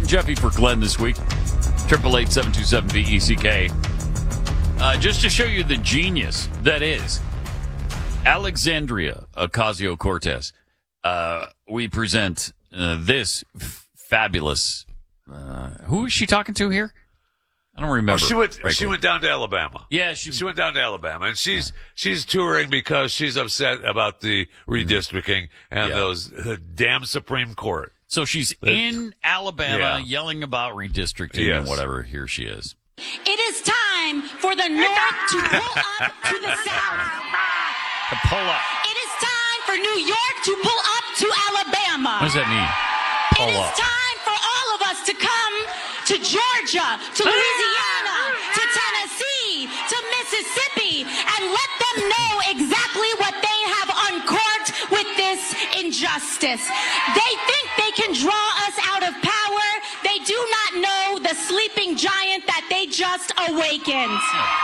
and Jeffy for Glenn this week. 888-727-VECK. Just to show you the genius that is Alexandria Ocasio-Cortez, we present this fabulous... who is she talking to here? I don't remember. She went down to Alabama. Yeah, she went down to Alabama, and she's touring because she's upset about the redistricting and those damn Supreme Court. So she's in Alabama yelling about redistricting and whatever. Here she is. It is time for the North to pull up to the South. To pull up. It is time for New York to pull up to Alabama. What does that mean? Pull it is up. time for all of us to come to Georgia, to Louisiana, to Tennessee, to Mississippi, and let them know exactly what they have uncorked with this injustice. They think they can draw us out of power. They do not know the sleeping giant that they just awakened.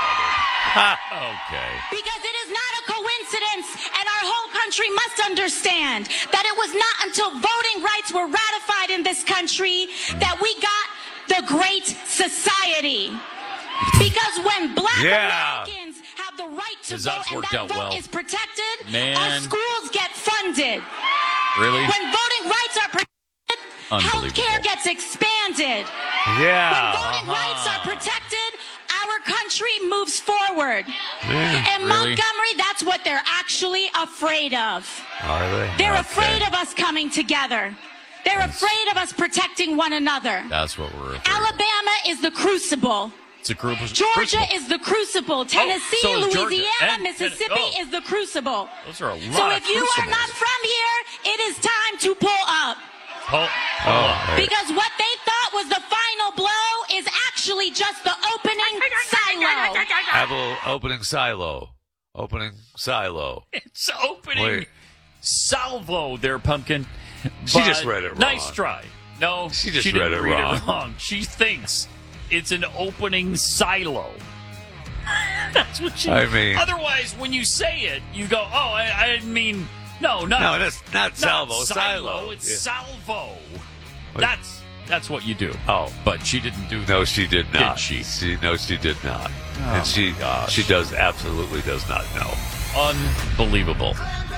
Okay. Because it is not a coincidence, and our whole country must understand that it was not until voting rights were ratified in this country that we got the Great Society. Because when black Americans have the right to vote and that vote is protected, our schools get funded. Really? When voting rights are protected, health care gets expanded. Yeah. When voting rights are protected, our country moves forward. And Montgomery, that's what they're actually afraid of. Are they? They're afraid of us coming together. They're afraid of us protecting one another. That's what we're afraid Alabama is the crucible. It's a crucible. Georgia is the crucible. Tennessee, so is Louisiana, and Mississippi is the crucible. Those are a lot So of if you are not from here, it is time to pull up. Because what they thought was the final blow is actually just the opening silo. Opening silo. Opening silo. It's opening salvo there, Pumpkin. She just read it wrong. Nice try. No, she just didn't read it wrong. She thinks it's an opening silo. That's what she... I mean... Otherwise, when you say it, you go, oh, I didn't mean... No, that's not salvo. Silo. It's salvo. That's what you do. Oh. But she didn't do that. No, she did not. Did she? No, she did not. Oh, and she absolutely does not know. Unbelievable.